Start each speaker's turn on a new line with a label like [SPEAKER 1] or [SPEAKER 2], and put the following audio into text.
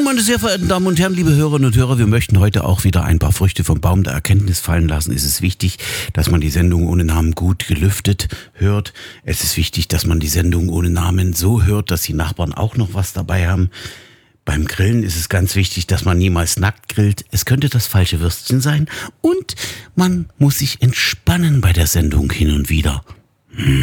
[SPEAKER 1] meine sehr verehrten Damen und Herren, liebe Hörerinnen und Hörer, wir möchten heute auch wieder ein paar Früchte vom Baum der Erkenntnis fallen lassen. Es ist wichtig, dass man die Sendung ohne Namen gut gelüftet hört. Es ist wichtig, dass man die Sendung ohne Namen so hört, dass die Nachbarn auch noch was dabei haben. Beim Grillen ist es ganz wichtig, dass man niemals nackt grillt. Es könnte das falsche Würstchen sein. Und man muss sich entspannen bei der Sendung hin und wieder.